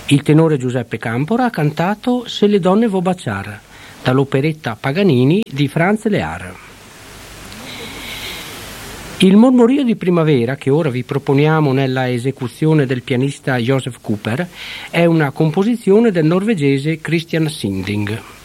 Il tenore Giuseppe Campora ha cantato Se le donne vo baciar, dall'operetta Paganini di Franz Lear. Il mormorio di primavera, che ora vi proponiamo nella esecuzione del pianista Joseph Cooper, è una composizione del norvegese Christian Sinding.